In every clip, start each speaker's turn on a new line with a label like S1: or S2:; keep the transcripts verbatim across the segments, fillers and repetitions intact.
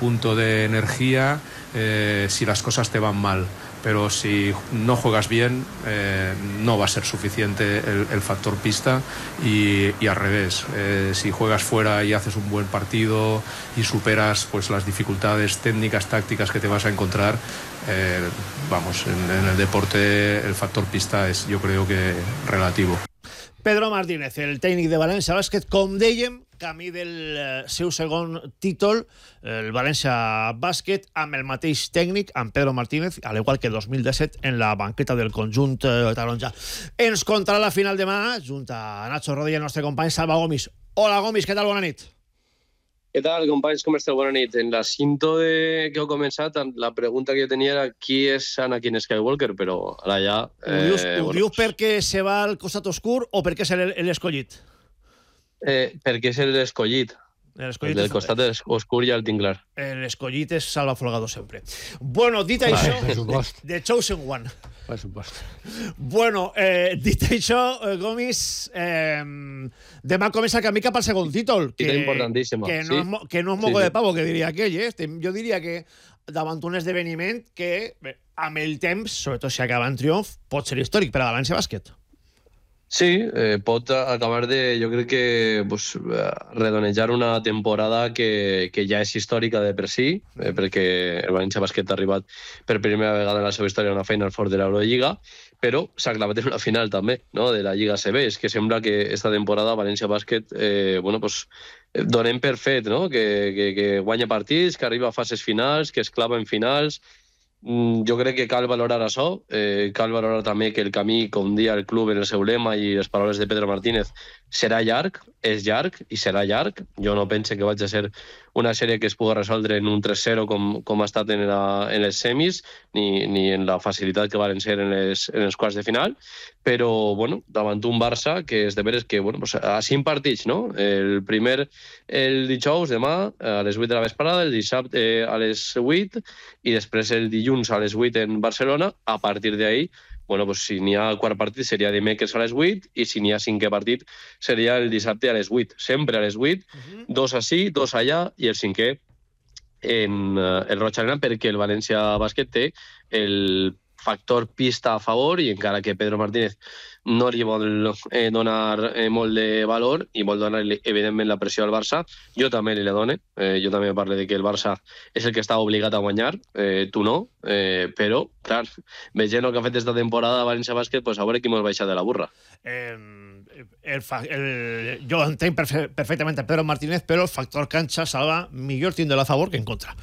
S1: punto de energía eh, si las cosas te van mal. Pero si no juegas bien, eh, no va a ser suficiente el, el factor pista y, y al revés. Eh, si juegas fuera y haces un buen partido y superas pues las dificultades técnicas, tácticas que te vas a encontrar, eh, vamos, en, en el deporte el factor pista es, yo creo que, relativo.
S2: Pedro Martínez, el tècnic de València Bàsquet, com dèiem, camí del seu segon títol, el València Bàsquet, amb el mateix tècnic, amb Pedro Martínez, al igual que dos mil disset, en la banqueta del conjunt taronja. Ens contarà la final demà, junt a Nacho Rodilla, el nostre company Salva Gomis. Hola, Gomis, què tal? Bona nit.
S3: Què tal, companys? Com esteu? Bona nit. En la cinta de... que heu començat, la pregunta que jo tenia era qui és Anakin Skywalker, però ara ja...
S2: Eh, ho dius, ho bueno, dius perquè se va al costat oscur o perquè és l'escollit?
S3: Eh, perquè és l'escollit. El del costat oscur ja el tinc clar.
S2: L'escollit és Salva Folgado sempre. Bueno, dit això... The Chosen One.
S4: Per supost.
S2: Bueno, eh, dit això, Gomis, eh, demà comença el camí cap al segon títol.
S3: Que, importantíssima.
S2: Que no,
S3: sí.
S2: és, que no és moco sí, de pavo, que diria aquell. Eh? Jo diria que davant un esdeveniment que, bé, amb el temps, sobretot si acaba en triomf, pot ser històric per a València Bàsquet.
S3: Sí, eh, pot acabar de, jo crec que, pues, redonejar una temporada que, que ja és històrica de per si, eh, perquè el València Bàsquet ha arribat per primera vegada en la seva història a una Final Four de l'Eurolliga, però s'ha clavat en una final també, no?, de la Lliga A C B. És que sembla que esta temporada València Bàsquet, eh, bueno, pues, donem per fet, no?, que, que, que guanya partits, que arriba a fases finals, que es clava en finals. Jo crec que cal valorar això, eh, cal valorar també que el camí, com dia el club en el seu lema i les paraules de Pedro Martínez, serà llarg, és llarg i serà llarg. Jo no pense que vagi a ser una sèrie que es pugui resoldre en un tres zero com, com ha estat en, la, en les semis, ni, ni en la facilitat que varen ser en les, en els quarts de final, però bueno, davant un Barça que és de veres que, bueno, pues, a cinc partits, no? El primer el dijous, demà, a les vuit de la vesprada, el dissabte a les vuit i després el dilluns a les vuit en Barcelona. A partir d'ahí, bueno, pues, si n'hi ha quart partit seria dimecres a les vuit i si n'hi ha cinquè partit seria el dissabte a les vuit. Sempre a les vuit, uh-huh. Dos ací, dos allà i el cinquè en uh, el Roig Arena, perquè el València Bàsquet té el factor pista a favor i encara que Pedro Martínez no li vol eh, donar eh, molt de valor i vol donar evidentment la pressió al Barça, jo també li la done, eh, jo també parlo de que el Barça és el que està obligat a guanyar, eh, tu no, eh, però clar, veient el que ha fet esta temporada a València Bàsquet, pues a veure qui mos baixa de la burra.
S2: Eh, el, el, jo entenc perfe perfectament a Pedro Martínez, però el factor canxa, Salva, millor tindre-la a favor que en contra.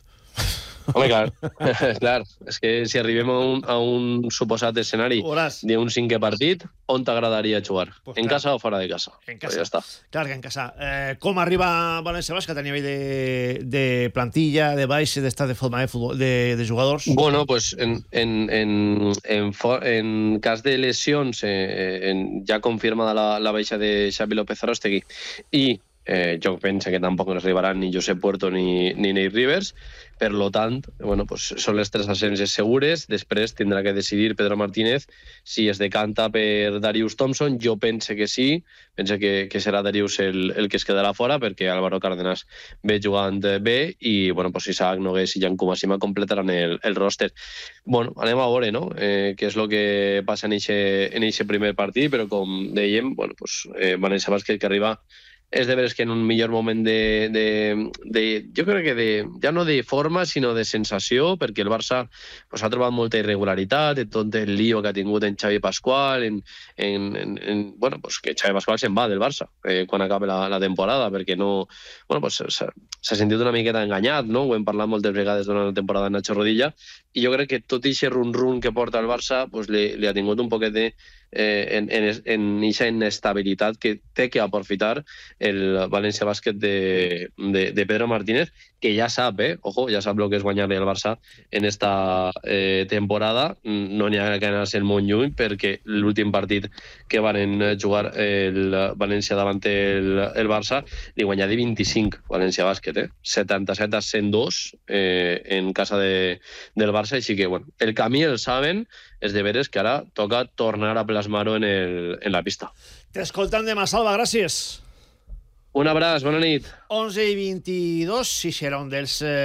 S3: Home, clar, clar, és que si arribem a un, a un suposat escenari d'un cinquè partit, on t'agradaria jugar? Pues en clar. Casa o fora de casa?
S2: En casa.
S3: Pues ja està.
S2: Clar que en casa. Eh, com arriba València Bàsquet a nivell de, de plantilla, de base, d'estat de forma de, futbol, de, de jugadors?
S3: Bueno, pues en, en, en, en, en cas de lesions, eh, en, ja confirmada la, la baixa de Xavi López Arostegui i eh, jo penso que tampoc no arribaran ni Josep Puerto ni, ni Nate Rivers. Per lo tant, bueno, pues són les tres absències segures. Després tindrà que decidir Pedro Martínez si es decanta per Darius Thompson. Jo pense que sí, pense que, que serà Darius el, el que es quedarà fora, perquè Álvaro Cárdenas ve jugant bé i bueno, pues Isaac Nogués i Jan Kumasima completaran el, el roster. Bueno, anem a veure, no?, eh, què és el que passa en aquest primer partit, però com dèiem, bueno, pues, eh, València Bàsquet que arriba és de veres que en un millor moment de, de, de jo crec que de, ja no de forma, sinó de sensació, perquè el Barça pues, ha trobat molta irregularitat, en tot el lío que ha tingut en Xavi Pascual, en, en, en, en, bueno, pues, que Xavi Pascual se'n va del Barça eh, quan acabi la, la temporada, perquè no, bueno, pues, s'ha sentit una miqueta enganyat, no? Ho hem parlat moltes vegades durant la temporada de Nacho Rodilla, i jo crec que tot aquest run-run que porta el Barça pues, li, li ha tingut un poquet de Eh, en, en, en aquesta inestabilitat que té que aprofitar el València Bàsquet de, de, de Pedro Martínez, que ja sap, eh, ojo, ja sap el que és guanyar-li al Barça en esta eh, temporada. No n'hi ha que anar-se molt lluny, perquè l'últim partit que van jugar el València davant el, el Barça li guanyà de vint-i-cinc València Bàsquet, eh? setanta-set a cent dos eh, en casa de, del Barça, així que bueno, el camí el saben, és de veres que ara toca tornar a plasmar-ho en, el, en la pista.
S2: T'escoltam demà, Salva, gràcies.
S3: Un abraç, bona nit.
S2: onze i vint-i-dos, si serà un dels... Eh...